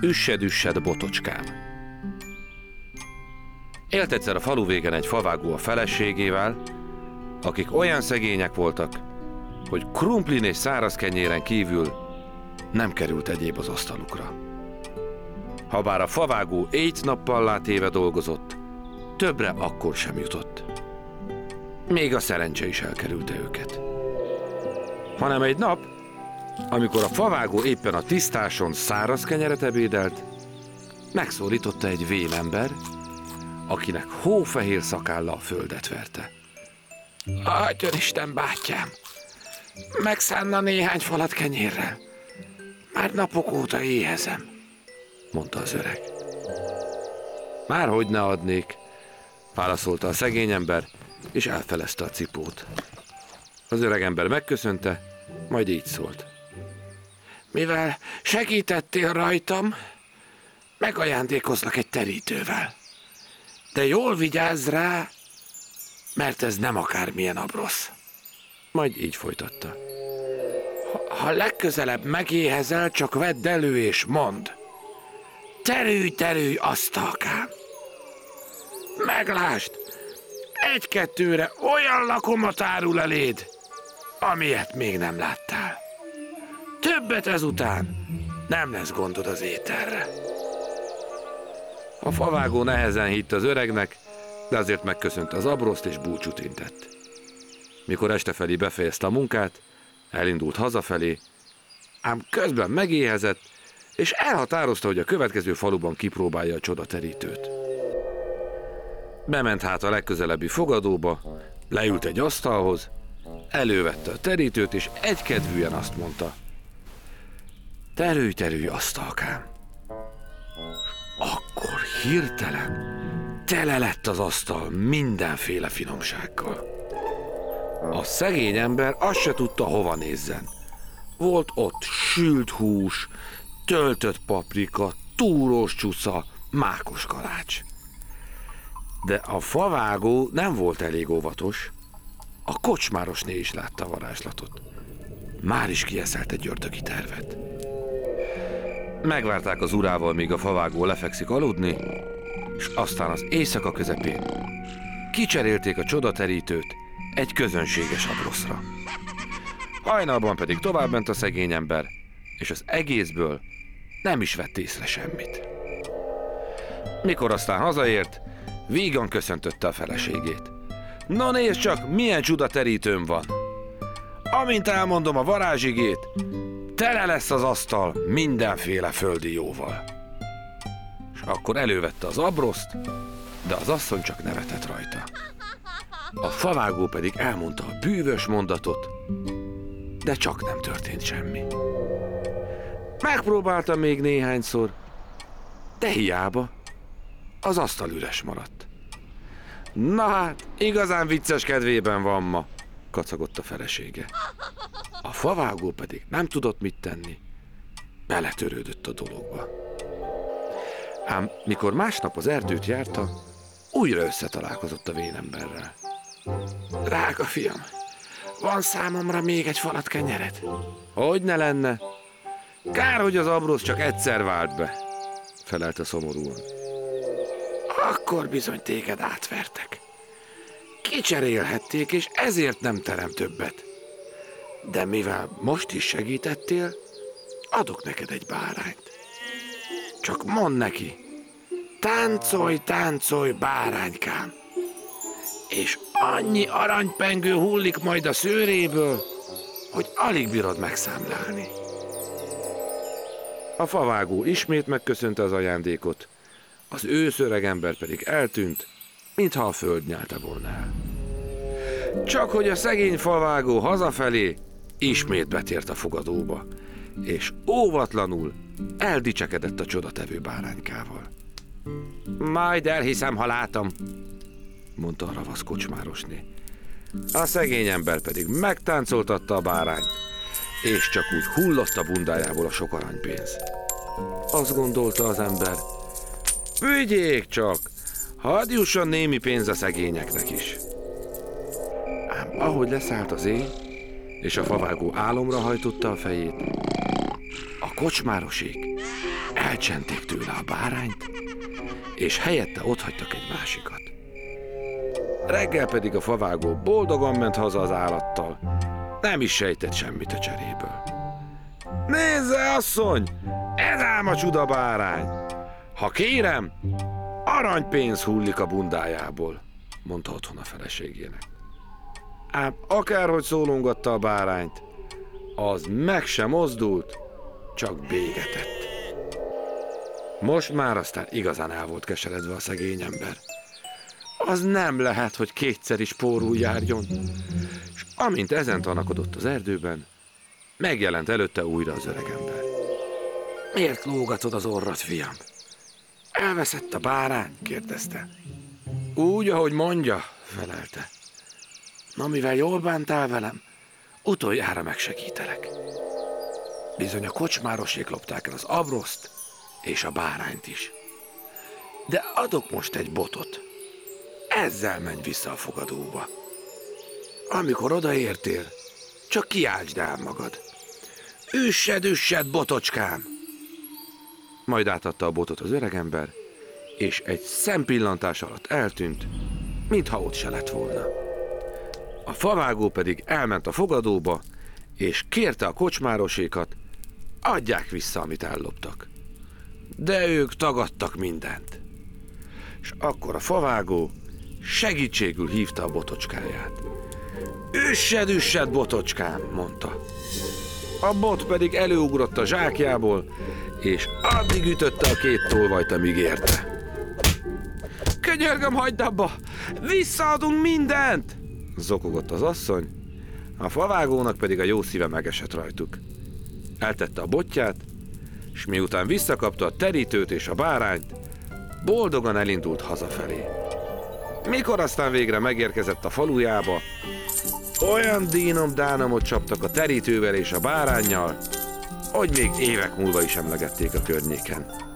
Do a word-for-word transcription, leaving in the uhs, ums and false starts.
Üssed-üssed botocskám. Élt egyszer a falu végen egy favágó a feleségével, akik olyan szegények voltak, hogy krumplin és száraz kenyéren kívül nem került egyéb az asztalukra. Habár a favágó éjt-nappal látéve dolgozott, többre akkor sem jutott. Még a szerencse is elkerülte őket. Hanem egy nap, amikor a favágó éppen a tisztáson száraz kenyeret ebédelt, megszólította egy vénember, akinek hófehér szakállal a földet verte. Adjon Isten, bátyám! Megszánna néhány falat kenyérrel. Már napok óta éhezem, mondta az öreg. Márhogy ne adnék, válaszolta a szegény ember, és elfelezte a cipót. Az öreg ember megköszönte, majd így szólt. Mivel segítettél rajtam, megajándékozlak egy terítővel. De jól vigyázz rá, mert ez nem akármilyen abrosz. Majd így folytatta. Ha, ha legközelebb megéhezel, csak vedd elő és mondd. Terülj, terülj, asztalkám! Meglásd, egy-kettőre olyan lakomat árul eléd, amilyet még nem láttál. Többet ezután nem lesz gondod az ételre. A favágó nehezen hitt az öregnek, de azért megköszönte az abroszt és búcsút intett. Mikor este felé befejezte a munkát, elindult hazafelé, ám közben megéhezett, és elhatározta, hogy a következő faluban kipróbálja a csodaterítőt. Bement hát a legközelebbi fogadóba, leült egy asztalhoz, elővette a terítőt, és egykedvűen azt mondta. Terülj, terülj, asztalkám! Akkor hirtelen tele lett az asztal mindenféle finomsággal. A szegény ember azt se tudta, hova nézzen. Volt ott sült hús, töltött paprika, túrós csusza, mákos kalács. De a favágó nem volt elég óvatos. A kocsmárosné is látta a varázslatot. Már is kieszelt egy ördögi tervet. Megvárták az urával, míg a favágó lefekszik aludni, és aztán az éjszaka közepén kicserélték a csodaterítőt egy közönséges abroszra. Hajnalban pedig továbbment a szegény ember, és az egészből nem is vett észre semmit. Mikor aztán hazaért, vígan köszöntötte a feleségét. Na nézd csak, milyen csodaterítőm van! Amint elmondom a varázsigét, tele lesz az asztal mindenféle földi jóval. És akkor elővette az abroszt, de az asszony csak nevetett rajta. A favágó pedig elmondta a bűvös mondatot, de csak nem történt semmi. Megpróbálta még néhányszor, de hiába, az asztal üres maradt. Na hát, igazán vicces kedvében van ma, kacagott a felesége. A favágó pedig nem tudott mit tenni, beletörődött a dologba. Ám mikor másnap az erdőt járta, újra összetalálkozott a vénemberrel. Drága fiam, van számomra még egy falat kenyeret? Hogy ne lenne? Kár, hogy az abrosz csak egyszer vált be, felelte szomorúan. Akkor bizony téged átvertek. Kicserélhették, és ezért nem terem többet. De mivel most is segítettél, adok neked egy bárányt. Csak mondd neki, táncolj, táncolj, báránykám, és annyi aranypengő hullik majd a szőréből, hogy alig bírod megszámlálni. A favágó ismét megköszönte az ajándékot, az ősz öreg ember pedig eltűnt, mintha a föld nyelte volna el. Csak hogy a szegény favágó hazafelé ismét betért a fogadóba, és óvatlanul eldicsekedett a csodatevő báránykával. Majd elhiszem, ha látom, mondta a ravasz kocsmárosné. A szegény ember pedig megtáncoltatta a bárányt, és csak úgy hullott a bundájából a sok aranypénz. Azt gondolta az ember, vigyék csak, hadd jusson némi pénz a szegényeknek is. Ám ahogy leszállt az éj, és a favágó álomra hajtotta a fejét, a kocsmárosék elcsenték tőle a bárányt, és helyette otthagytak egy másikat. Reggel pedig a favágó boldogan ment haza az állattal, nem is sejtett semmit a cseréből. Nézze, asszony, ez ám a csuda bárány! Ha kérem, aranypénz hullik a bundájából, mondta otthon a feleségének. Ám akárhogy szólongatta a bárányt, az meg sem mozdult, csak bégetett. Most már aztán igazán el volt keseredve a szegény ember. Az nem lehet, hogy kétszer is pórul járjon. És amint ezen tanakodott az erdőben, megjelent előtte újra az öregember. Miért lógatod az orrad, fiam? Elveszett a bárány? Kérdezte. Úgy, ahogy mondja, felelte. Na, mivel jól bántál velem, utoljára megsegítelek. Bizony a kocsmárosék lopták el az abroszt és a bárányt is. De adok most egy botot. Ezzel menj vissza a fogadóba. Amikor odaértél, csak kiáltsd el magad. Üssed, üssed, botocskám! Majd átadta a botot az öregember, és egy szempillantás alatt eltűnt, mintha ott se lett volna. A favágó pedig elment a fogadóba, és kérte a kocsmárosékat, adják vissza, amit elloptak. De ők tagadtak mindent. És akkor a favágó segítségül hívta a botocskáját. Üssed, üssed, botocskám, mondta. A bot pedig előugrott a zsákjából, és addig ütötte a két tolvajt, amíg érte. Könyörgöm, hagyd abba! Visszaadunk mindent! Zokogott az asszony, a favágónak pedig a jó szíve megesett rajtuk. Eltette a botját, és miután visszakapta a terítőt és a bárányt, boldogan elindult hazafelé. Mikor aztán végre megérkezett a falujába, olyan dínom-dánomot csaptak a terítővel és a báránnyal, hogy még évek múlva is emlegették a környéken.